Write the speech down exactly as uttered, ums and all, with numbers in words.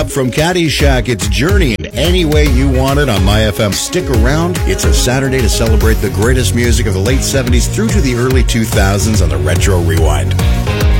From Caddyshack, it's Journey any way you want it on My F M. Stick around. It's a Saturday to celebrate the greatest music of the late seventies through to the early two thousands on the Retro Rewind.